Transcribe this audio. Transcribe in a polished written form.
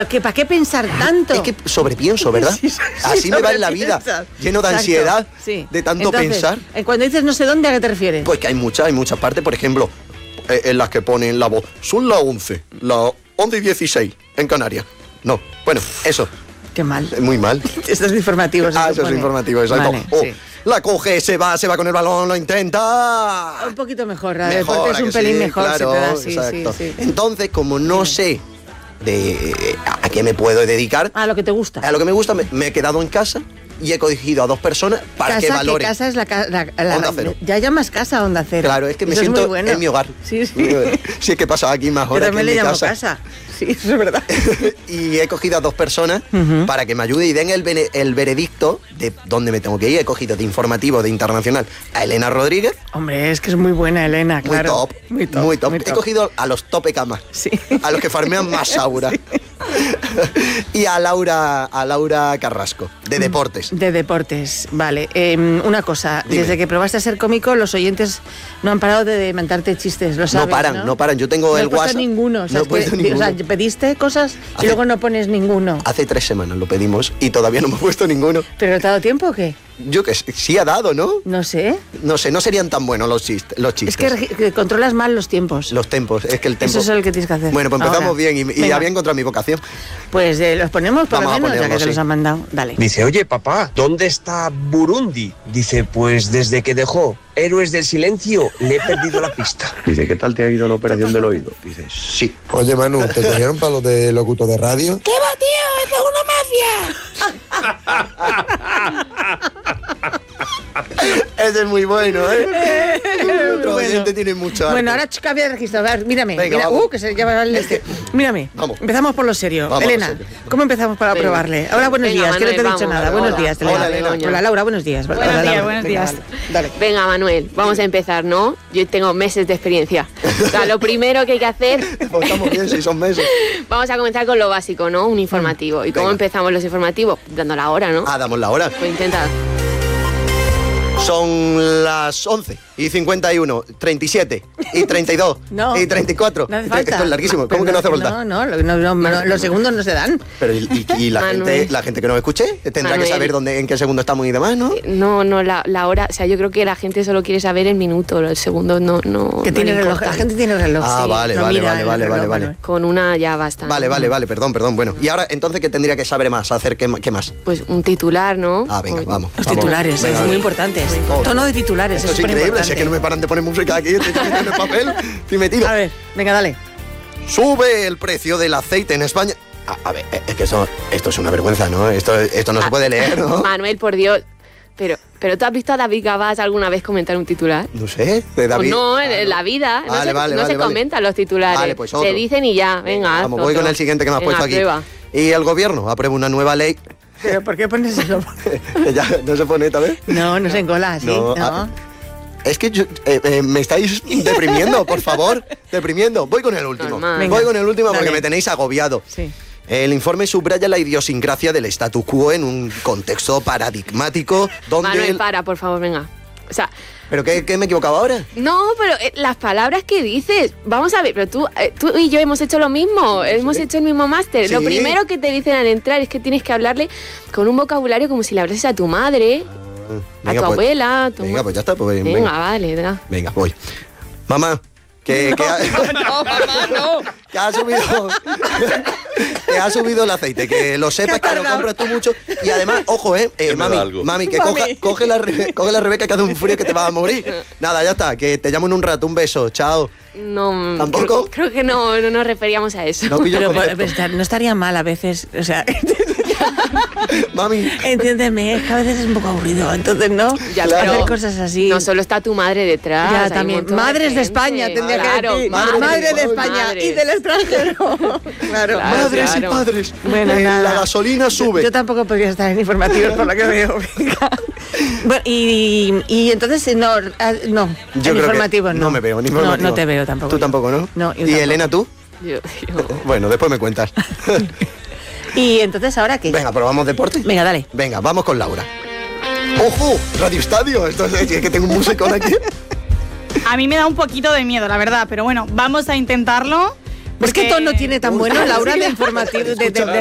¿Para qué pensar tanto? Es que sobrepienso, ¿verdad? Sí, así me va en la vida, lleno de ansiedad, de tanto pensar. Cuando dices no sé dónde, ¿a qué te refieres? Pues que hay muchas partes, por ejemplo, en las que ponen la voz, son las 11, las 11:16 en Canarias. No, bueno, eso. Qué mal. Muy mal. Estos informativos. Eso es informativo, exacto. Vale, sí. La coge, se va con el balón, lo intenta. Un poquito mejor, la deporte es un pelín mejor. Claro, se te da, sí. Entonces, como no sé a qué me puedo dedicar. A lo que te gusta. A lo que me gusta, me he quedado en casa y he cogido a 2 personas para que valoren. Casa es la Onda Cero. Ya llamas casa Onda Cero. Claro, es que me eso siento bueno. en mi hogar. Sí. Sí, es que he pasado aquí más horas. Yo también que en le mi llamo casa. Sí, eso es verdad. Y he cogido a 2 personas para que me ayuden y den el veredicto de dónde me tengo que ir. He cogido de informativo, de internacional, a Elena Rodríguez. Hombre, es que es muy buena Elena, claro. Muy top. He cogido a los tope camas. Sí. A los que farmean más aura. Sí. Y a Laura Carrasco, de deportes. De deportes, vale. Una cosa, Dime. Desde que probaste a ser cómico, los oyentes no han parado de mandarte chistes, lo sabes, No paran. Yo tengo el WhatsApp. Ninguno. No he puesto ninguno. O sea, pediste cosas y luego no pones ninguno. Hace 3 semanas lo pedimos y todavía no me he puesto ninguno. ¿Pero te ha dado tiempo o qué? Yo que sí ha dado, ¿no? No sé. No serían tan buenos los chistes. Es que controlas mal los tiempos. Los tempos, es que el tempo. Eso es lo que tienes que hacer. Bueno, pues empezamos ahora. bien y había encontrado mi vocación. Pues los ponemos por lo menos, ya que te los han mandado. Dale. Dice, oye papá, ¿dónde está Burundi? Dice, pues desde que dejó Héroes del Silencio le he perdido la pista. Dice, ¿qué tal te ha ido la operación del oído? Dice, sí. Oye Manu, ¿te cogieron para los de locutor de radio? ¿Qué va, tío? ¡Es una mafia! Ese es muy bueno, ¿eh? Otro oyente tiene mucho arte. Bueno, ahora cambia de registro. A ver, mírame. Venga, Mira, vamos. Que se lleva el Mírame. Vamos. Empezamos por lo serio. Vamos, Elena, lo serio. ¿cómo empezamos para probarle? Ahora, buenos días, que no te he dicho nada. Buenos días, Elena. Hola, Elena. Hola, Laura, buenos días. Buenos días, buenos días. Dale. Venga, Manuel, vamos a empezar, ¿no? Yo tengo meses de experiencia. O sea, lo primero que hay que hacer... Pues estamos bien, si son meses. Vamos a comenzar con lo básico, ¿no? Un informativo. ¿Y cómo Venga. empezamos los informativos? Dando la hora, ¿no? Damos la hora. Pues intenta. Son las 11:51, 37 y 32 No, y 34. No hace falta. Esto es larguísimo. ¿Cómo que no hace falta? No, los segundos no se dan. Pero y la gente que nos escuche tendrá Manuel. que saber en qué segundo estamos y demás, ¿no? No, la hora... O sea, yo creo que la gente solo quiere saber el minuto, el segundo no Que no tiene le reloj. importa. La gente tiene reloj. Ah, sí. vale, No vale, mira vale, el vale, reloj, vale, Manuel. Con una ya basta. Vale, perdón. Bueno, y ahora, entonces, ¿qué tendría que saber más? ¿Hacer qué más? Pues un titular, ¿no? Ah, venga, vamos. Los titulares, Venga, es muy importantes. Tono de titulares, Esto es es súper increíble, importante. si es que no me paran de poner música aquí, estoy metiendo el papel, estoy metido. A ver, venga, dale. Sube el precio del aceite en España. A ver, es que esto es una vergüenza, ¿no? Esto no se puede leer, ¿no? Manuel, por Dios. Pero ¿tú has visto a David Gabás alguna vez comentar un titular? No sé, de David. Pues no, en la vida. No se comentan los titulares. Vale, pues otro. Se dicen y ya, venga. Vamos, voy con el siguiente que me has puesto aquí. Prueba. Y el gobierno aprueba una nueva ley. ¿Pero por qué pones eso? Ya, ¿no se pone esta vez? No se encola así, ¿no? Es que me estáis deprimiendo, por favor. Deprimiendo. Voy con el último. Normal. Voy con el último porque Dale. me tenéis agobiado. Sí. El informe subraya la idiosincrasia del status quo en un contexto paradigmático donde... Manuel, para, por favor, venga. O sea, ¿Pero qué me he equivocado ahora? no, pero las palabras que dices, vamos a ver, pero tú y yo hemos hecho lo mismo, hemos hecho el mismo máster. Sí. Lo primero que te dicen al entrar es que tienes que hablarle con un vocabulario como si le hablases a tu madre, a tu abuela, a tu Venga, pues ya está. Pues, Venga, vale, da. Venga, voy. Mamá, que ha subido que ha subido el aceite, que lo sepas, que lo compras tú mucho y además, ojo, mami, que coge la Rebeca, que hace un frío que te vas a morir. Nada, ya está, que te llamo en un rato, un beso, chao. No, ¿Tampoco? Creo que no nos referíamos a eso. No pillo Pero concepto. no estaría mal a veces, o sea, Mami, entiéndeme, es que a veces es un poco aburrido, entonces no, Ya, Claro. hacer cosas así. No solo está tu madre detrás. Ya, hay un también. montón de Madres de gente. España tendría Claro, que decir. madres, Madre de España madres. y del extranjero. Claro. madres y claro. padres. Bueno, la nada. gasolina sube. Yo tampoco podría estar en informativos por lo que veo. Venga. Bueno, y entonces no, Yo en creo que informativos no. no me veo en informativos. No te veo tampoco. Tú tampoco, ¿no? No, yo ¿Y tampoco. Elena, tú? Yo- Bueno, después me cuentas. ¿Y entonces ahora qué? Venga, ¿probamos deporte? Venga, dale. Venga, vamos con Laura. ¡Ojo! Radio Estadio. Esto es que tengo un musicón aquí. A mí me da un poquito de miedo, la verdad, pero bueno, vamos a intentarlo. ¿Ves qué tono tiene tan bueno Laura de informativo?